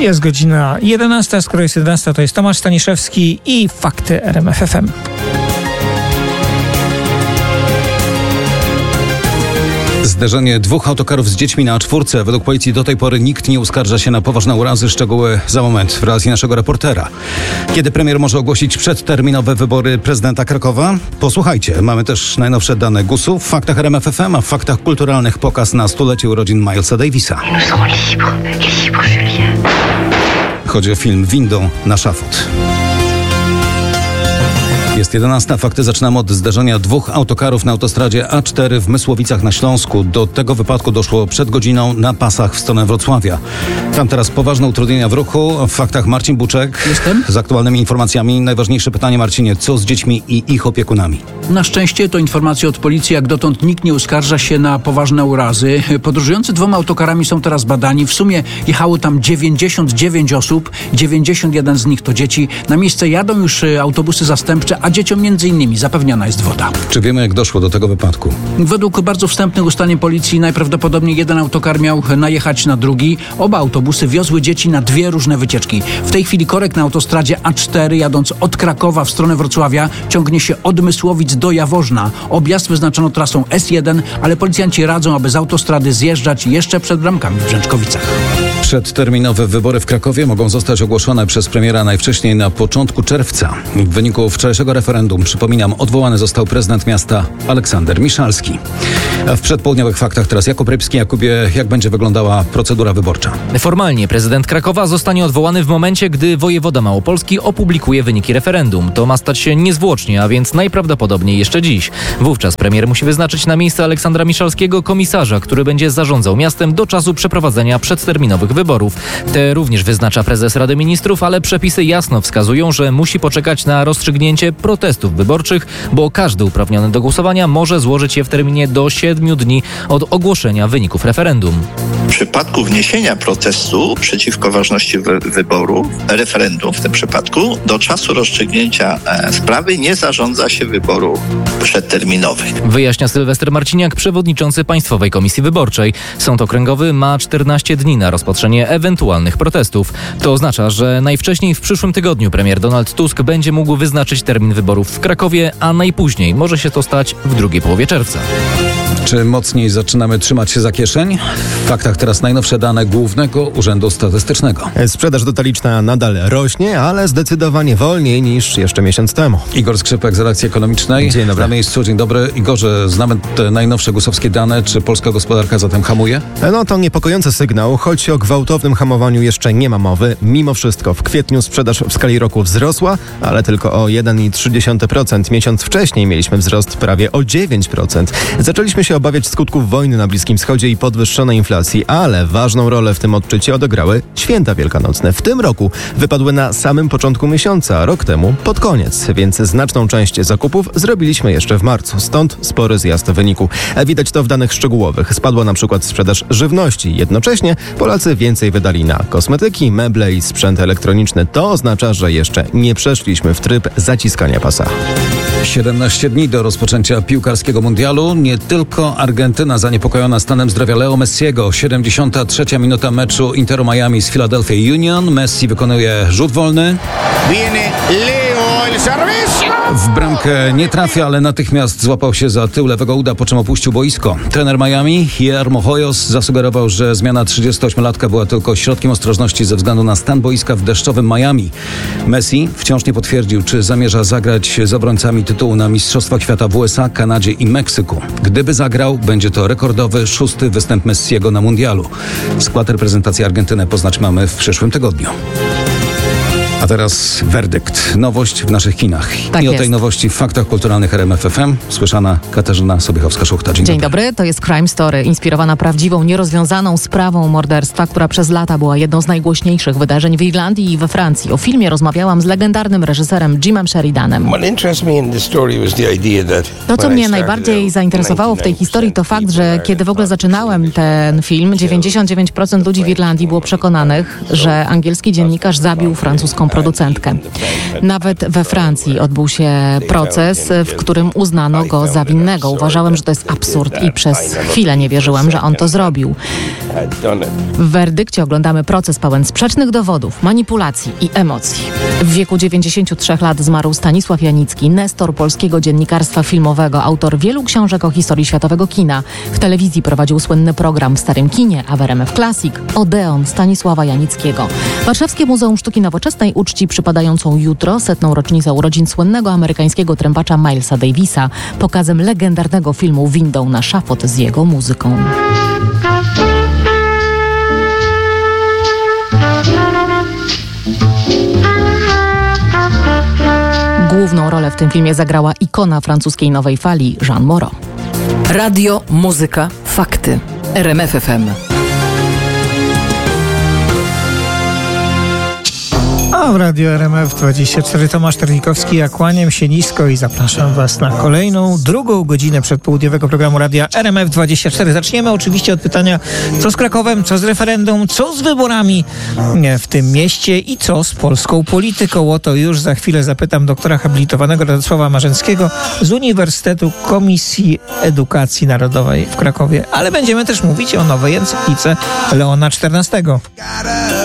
Jest godzina 11, skoro jest 11, to jest Tomasz Staniszewski i Fakty RMF FM. Zderzenie dwóch autokarów z dziećmi na A4. Według policji do tej pory nikt nie uskarża się na poważne urazy. Szczegóły za moment w relacji naszego reportera. Kiedy premier może ogłosić przedterminowe wybory prezydenta Krakowa? Posłuchajcie, mamy też najnowsze dane GUS-u w Faktach RMF FM, a w Faktach Kulturalnych pokaz na stulecie urodzin Milesa Davisa. Chodzi o film Windą na szafot. Jest 11. Fakty zaczynamy od zdarzenia dwóch autokarów na autostradzie A4 w Mysłowicach na Śląsku. Do tego wypadku doszło przed godziną na pasach w stronę Wrocławia. Tam teraz poważne utrudnienia w ruchu. W faktach Marcin Buczek. Jestem. Z aktualnymi informacjami. Najważniejsze pytanie, Marcinie, co z dziećmi i ich opiekunami? Na szczęście to informacja od policji. Jak dotąd nikt nie uskarża się na poważne urazy. Podróżujący dwoma autokarami są teraz badani. W sumie jechało tam 99 osób. 91 z nich to dzieci. Na miejsce jadą już autobusy zastępcze, a dzieciom między innymi zapewniona jest woda. Czy wiemy, jak doszło do tego wypadku? Według bardzo wstępnych ustaleń policji najprawdopodobniej jeden autokar miał najechać na drugi. Oba autobusy wiozły dzieci na dwie różne wycieczki. W tej chwili korek na autostradzie A4 jadąc od Krakowa w stronę Wrocławia ciągnie się od Mysłowic do Jaworzna. Objazd wyznaczono trasą S1, ale policjanci radzą, aby z autostrady zjeżdżać jeszcze przed bramkami w Brzęczkowicach. Przedterminowe wybory w Krakowie mogą zostać ogłoszone przez premiera najwcześniej na początku czerwca. W wyniku wczorajszego referendum, przypominam, odwołany został prezydent miasta Aleksander Miszalski. A w przedpołudniowych faktach teraz Jakub Rybski. Jakubie, jak będzie wyglądała procedura wyborcza? Formalnie prezydent Krakowa zostanie odwołany w momencie, gdy wojewoda małopolski opublikuje wyniki referendum. To ma stać się niezwłocznie, a więc najprawdopodobniej jeszcze dziś. Wówczas premier musi wyznaczyć na miejsce Aleksandra Miszalskiego komisarza, który będzie zarządzał miastem do czasu przeprowadzenia przedterminowych wyborów. Te również wyznacza prezes Rady Ministrów, ale przepisy jasno wskazują, że musi poczekać na rozstrzygnięcie protestów wyborczych, bo każdy uprawniony do głosowania może złożyć je w terminie do 7 dni od ogłoszenia wyników referendum. W przypadku wniesienia protestu przeciwko ważności wyboru, referendum w tym przypadku, do czasu rozstrzygnięcia sprawy nie zarządza się wyborów przedterminowych. Wyjaśnia Sylwester Marciniak, przewodniczący Państwowej Komisji Wyborczej. Sąd Okręgowy ma 14 dni na rozpatrzenie ewentualnych protestów. To oznacza, że najwcześniej w przyszłym tygodniu premier Donald Tusk będzie mógł wyznaczyć termin wyborów w Krakowie, a najpóźniej może się to stać w drugiej połowie czerwca. Czy mocniej zaczynamy trzymać się za kieszeń? W faktach teraz najnowsze dane Głównego Urzędu Statystycznego. Sprzedaż detaliczna nadal rośnie, ale zdecydowanie wolniej niż jeszcze miesiąc temu. Igor Skrzypek z redakcji ekonomicznej. Dzień dobry. Na miejscu. Dzień dobry. Igorze, znamy te najnowsze GUS-owskie dane. Czy polska gospodarka zatem hamuje? No to niepokojący sygnał, choć o gwałtownym hamowaniu jeszcze nie ma mowy. Mimo wszystko w kwietniu sprzedaż w skali roku wzrosła, ale tylko o 1,3%. Miesiąc wcześniej mieliśmy wzrost prawie o 9%. Zaczęliśmy się obawiać skutków wojny na Bliskim Wschodzie i podwyższonej inflacji, ale ważną rolę w tym odczycie odegrały święta wielkanocne. W tym roku wypadły na samym początku miesiąca, a rok temu pod koniec, więc znaczną część zakupów zrobiliśmy jeszcze w marcu. Stąd spory zjazd wyniku. Widać to w danych szczegółowych. Spadła na przykład sprzedaż żywności. Jednocześnie Polacy więcej wydali na kosmetyki, meble i sprzęt elektroniczny. To oznacza, że jeszcze nie przeszliśmy w tryb zaciskania pasa. 17 dni do rozpoczęcia piłkarskiego mundialu. Nie tylko Argentyna zaniepokojona stanem zdrowia Leo Messiego. 73. minuta meczu Interu Miami z Philadelphia Union. Messi wykonuje rzut wolny. W bramkę nie trafia, ale natychmiast złapał się za tył lewego uda, po czym opuścił boisko. Trener Miami, Guillermo Hoyos, zasugerował, że zmiana 38-latka była tylko środkiem ostrożności ze względu na stan boiska w deszczowym Miami. Messi wciąż nie potwierdził, czy zamierza zagrać z obrońcami tytułu na Mistrzostwach Świata w USA, Kanadzie i Meksyku. Gdyby zagrał, będzie to rekordowy 6. występ Messiego na mundialu. Skład reprezentacji Argentyny poznać mamy w przyszłym tygodniu. A teraz werdykt. Nowość w naszych kinach. Tak I o jest. tej nowości w Faktach Kulturalnych RMF FM słyszana Katarzyna Sobiechowska-Szuchta. Dzień dobry, to jest Crime Story, inspirowana prawdziwą, nierozwiązaną sprawą morderstwa, która przez lata była jedną z najgłośniejszych wydarzeń w Irlandii i we Francji. O filmie rozmawiałam z legendarnym reżyserem Jimem Sheridanem. To, co mnie najbardziej zainteresowało w tej historii, to fakt, że kiedy w ogóle zaczynałem ten film, 99% ludzi w Irlandii było przekonanych, że angielski dziennikarz zabił francuską producentkę. Nawet we Francji odbył się proces, w którym uznano go za winnego. Uważałem, że to jest absurd i przez chwilę nie wierzyłem, że on to zrobił. W werdykcie oglądamy proces pełen sprzecznych dowodów, manipulacji i emocji. W wieku 93 lat zmarł Stanisław Janicki, nestor polskiego dziennikarstwa filmowego, autor wielu książek o historii światowego kina. W telewizji prowadził słynny program w Starym Kinie, a w RMF Classic Odeon Stanisława Janickiego. Warszawskie Muzeum Sztuki Nowoczesnej uczci przypadającą jutro 100. rocznicę urodzin słynnego amerykańskiego trębacza Milesa Davisa pokazem legendarnego filmu Windą na szafot z jego muzyką. Główną rolę w tym filmie zagrała ikona francuskiej nowej fali Jeanne Moreau. Radio, muzyka, fakty. RMF FM. A w Radio RMF24 Tomasz Terlikowski, ja kłaniam się nisko i zapraszam Was na kolejną, drugą godzinę przedpołudniowego programu Radia RMF24. Zaczniemy oczywiście od pytania, co z Krakowem, co z referendum, co z wyborami w tym mieście i co z polską polityką. O to już za chwilę zapytam doktora habilitowanego Radosława Marzęckiego z Uniwersytetu Komisji Edukacji Narodowej w Krakowie. Ale będziemy też mówić o nowej encyklice Leona XIV.